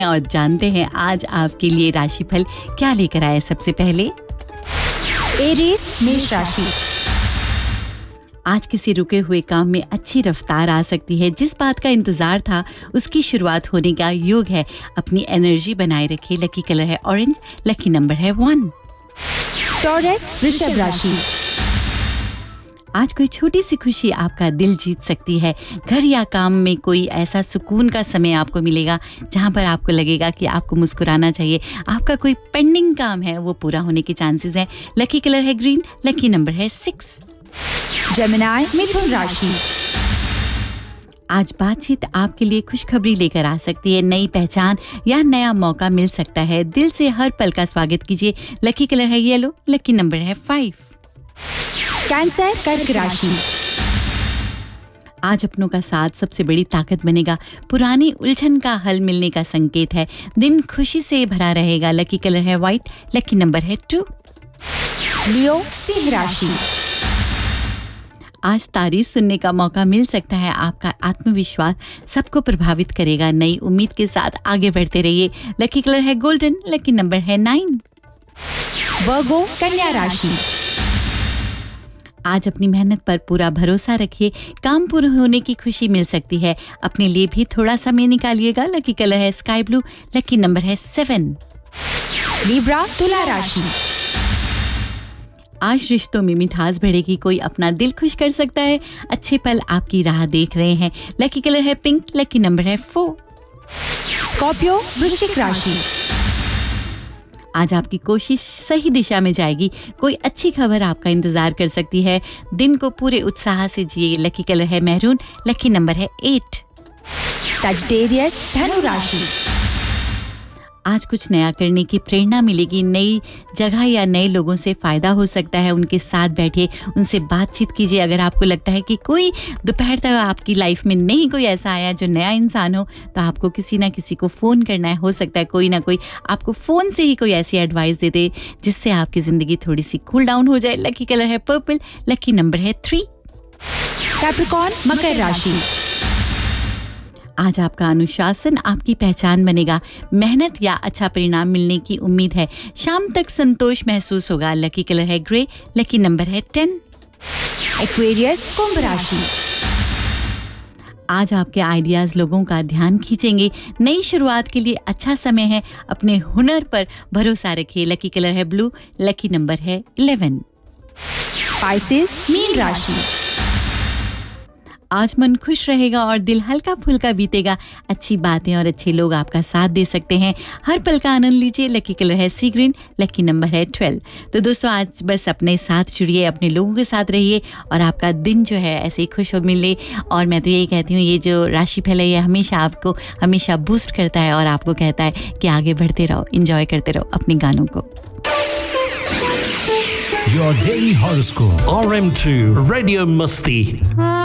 और जानते हैं आज आपके लिए राशिफल क्या लेकर आए। सबसे पहले एरीज मेष राशि। आज किसी रुके हुए काम में अच्छी रफ्तार आ सकती है। जिस बात का इंतजार था उसकी शुरुआत होने का योग है। अपनी एनर्जी बनाए रखिए। लकी कलर है ऑरेंज, लकी नंबर है 1। टॉरस वृषभ राशि। आज कोई छोटी सी खुशी आपका दिल जीत सकती है। घर या काम में कोई ऐसा सुकून का समय आपको मिलेगा जहां पर आपको लगेगा कि आपको मुस्कुराना चाहिए। आपका कोई पेंडिंग काम है वो पूरा होने के चांसेस हैं। लकी कलर है ग्रीन, लकी नंबर है 6। जेमिनी मिथुन राशि। आज बातचीत आपके लिए खुशखबरी लेकर आ सकती है। नई पहचान या नया मौका मिल सकता है। दिल से हर पल का स्वागत कीजिए। लकी कलर है येलो, लकी नंबर है 5। कैंसर कर्क राशि। आज अपनों का साथ सबसे बड़ी ताकत बनेगा। पुरानी उलझन का हल मिलने का संकेत है। दिन खुशी से भरा रहेगा। लकी कलर है व्हाइट, लकी नंबर है 2। लियो सिंह राशि। आज तारीफ सुनने का मौका मिल सकता है। आपका आत्मविश्वास सबको प्रभावित करेगा। नई उम्मीद के साथ आगे बढ़ते रहिए। लकी कलर है गोल्डन, लकी नंबर है 9। वर्गो कन्या राशि। आज अपनी मेहनत पर पूरा भरोसा रखिए। काम पूरा होने की खुशी मिल सकती है। अपने लिए भी थोड़ा समय निकालिएगा। लकी कलर है स्काई ब्लू, लकी नंबर है 7। लिब्रा तुला राशि। आज रिश्तों में मिठास बढ़ेगी। कोई अपना दिल खुश कर सकता है। अच्छे पल आपकी राह देख रहे हैं। लकी कलर है पिंक, लकी नंबर है 4। स्कॉर्पियो वृश्चिक राशि। आज आपकी कोशिश सही दिशा में जाएगी। कोई अच्छी खबर आपका इंतजार कर सकती है। दिन को पूरे उत्साह से जिए। लकी कलर है मैरून, लकी नंबर है 8। सजिटेरियस धनु राशि। आज कुछ नया करने की प्रेरणा मिलेगी। नई जगह या नए लोगों से फायदा हो सकता है। उनके साथ बैठिए, उनसे बातचीत कीजिए। अगर आपको लगता है कि कोई दोपहर तक आपकी लाइफ में नहीं कोई ऐसा आया जो नया इंसान हो, तो आपको किसी ना किसी को फ़ोन करना है। हो सकता है कोई ना कोई आपको फ़ोन से ही कोई ऐसी एडवाइस दे दे जिससे आपकी ज़िंदगी थोड़ी सी कूल डाउन हो जाए। लकी कलर है पर्पल, लकी नंबर है 3। कैप्रिकॉर्न मकर राशि। आज आपका अनुशासन आपकी पहचान बनेगा। मेहनत या अच्छा परिणाम मिलने की उम्मीद है। शाम तक संतोष महसूस होगा। लकी कलर है ग्रे, लकी नंबर है 10। एक्वेरियस कुंभ राशि। आज आपके आइडियाज लोगों का ध्यान खींचेंगे। नई शुरुआत के लिए अच्छा समय है। अपने हुनर पर भरोसा रखिए। लकी कलर है ब्लू, लकी नंबर है 11। पाइसेस मीन राशि। आज मन खुश रहेगा और दिल हल्का फुल्का बीतेगा। अच्छी बातें और अच्छे लोग आपका साथ दे सकते हैं। हर पल का आनंद लीजिए। लकी कलर है सी ग्रीन, लकी नंबर है 12। तो दोस्तों आज बस अपने साथ जुड़िए, अपने लोगों के साथ रहिए और आपका दिन जो है ऐसे ही खुश हो मिले। और मैं तो यही कहती हूँ, ये जो राशिफल है ये हमेशा आपको हमेशा बूस्ट करता है और आपको कहता है कि आगे बढ़ते रहो, इंजॉय करते रहो अपने गानों को। Your daily horoscope. RM2 Radio Masti.